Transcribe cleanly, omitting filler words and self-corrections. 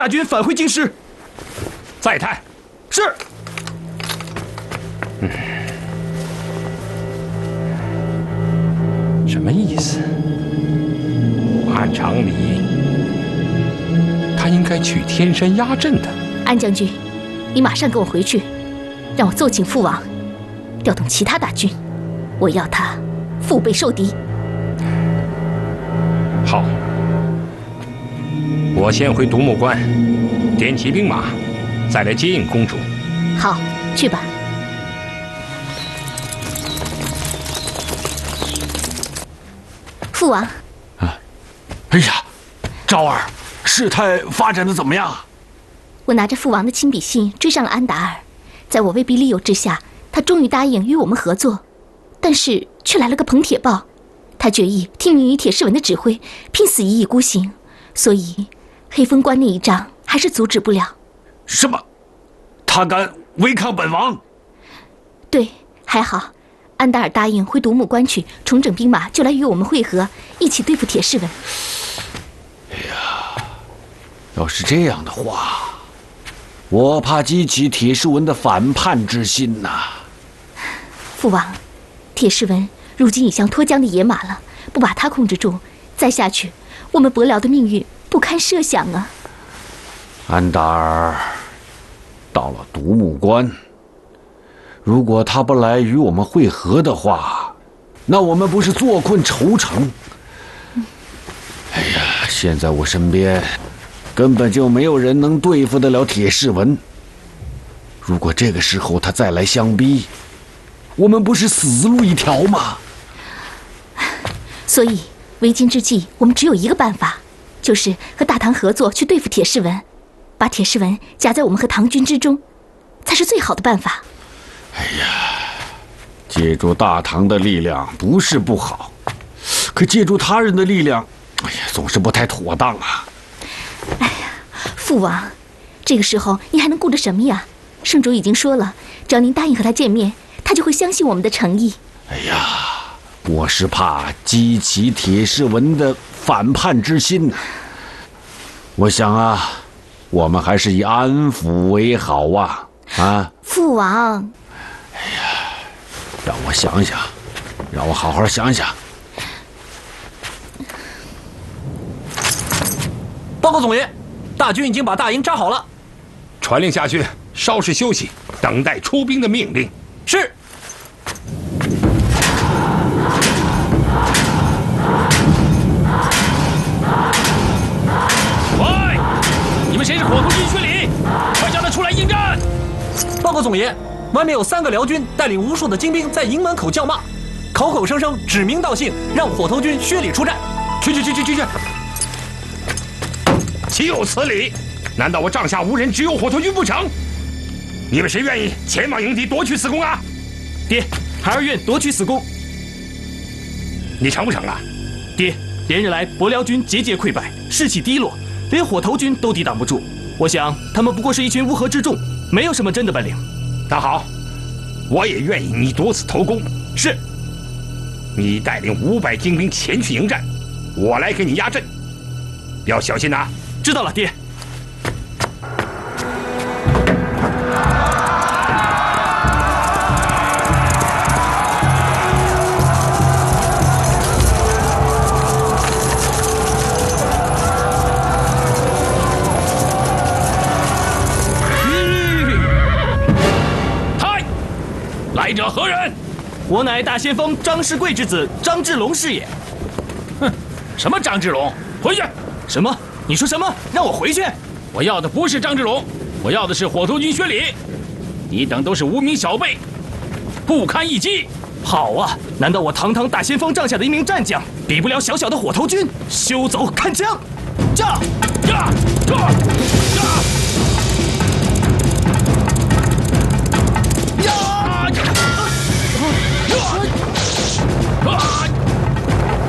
大军返回京师。 再探。 是。 什么意思？按常理，他应该去天山压阵的。 安将军，你马上跟我回去，让我奏请父王，调动其他大军，我要他腹背受敌。 好，我先回独木关，点齐兵马，再来接应公主。 好，去吧。父王。 啊！哎呀，昭儿，事态发展的怎么样？ 我拿着父王的亲笔信追上了安达尔，在我威逼利诱之下，他终于答应与我们合作，但是却来了个彭铁豹，他决意听命于铁士文的指挥，拼死一意孤行，所以黑风关那一仗还是阻止不了。 什么？他敢违抗本王？ 对，还好，安达尔答应回独木关去重整兵马，就来与我们会合，一起对付铁士文。 哎呀，要是这样的话，我怕激起铁士文的反叛之心呐。 父王，铁士文如今已像脱缰的野马了，不把他控制住，再下去，我们伯辽的命运不堪设想啊！ 安达尔到了独木关，如果他不来与我们会合的话，那我们不是坐困愁城？哎呀，现在我身边根本就没有人能对付得了铁士文。如果这个时候他再来相逼，我们不是死路一条吗？ 所以为今之计，我们只有一个办法，就是和大唐合作去对付铁士文，把铁士文夹在我们和唐军之中，才是最好的办法。 哎呀，借助大唐的力量不是不好，可借助他人的力量，哎呀，总是不太妥当啊。 哎呀，父王，这个时候你还能顾着什么呀？圣主已经说了，只要您答应和他见面，他就会相信我们的诚意。 哎呀，我是怕激起铁士文的反叛之心呢。我想啊，我们还是以安抚为好啊！啊， 父王。 哎呀，让我想想，让我好好想想。 报告总爷，大军已经把大营扎好了。 传令下去，稍事休息，等待出兵的命令。 是。 喂，你们谁是火头军薛礼？快叫他出来应战！ 报告总爷，外面有3个辽军带领无数的精兵在营门口叫骂，口口声声指名道姓让火头军薛礼出战。 去！岂有此理！难道我帐下无人，只有火头军不成？你们谁愿意前往营敌夺取此功啊？ 爹，孩儿愿夺取此功。 你成不成啊？ 爹，连日来伯辽军节节溃败，士气低落，连火头军都抵挡不住。我想他们不过是一群乌合之众，没有什么真的本领。 那好，我也愿意你夺此头功。 是。 你带领500精兵前去迎战，我来给你压阵，要小心呐。 知道了，爹。 嗨，来者何人？ 我乃大先锋张世贵之子张志龙是也。 哼，什么张志龙？回去！ 什么？你说什么？让我回去？ 我要的不是张志龙，我要的是火头军薛礼。你等都是无名小辈，不堪一击。 好啊，难道我堂堂大先锋帐下的一名战将，比不了小小的火头军？休走，看枪！驾！驾！驾！